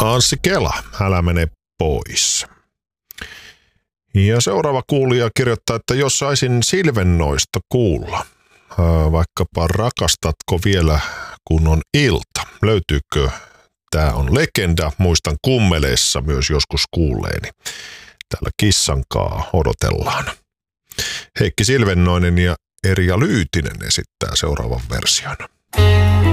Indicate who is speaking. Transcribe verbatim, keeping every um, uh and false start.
Speaker 1: Anssi Kela, älä mene pois. Ja seuraava kuulija kirjoittaa, että jos saisin Silvennoista kuulla, vaikkapa rakastatko vielä kun on ilta, löytyykö? Tämä on legenda, muistan kummeleissa myös joskus kuulleeni. Täällä kissankaa odotellaan. Heikki Silvennoinen ja Erja Lyytinen esittää seuraavan version.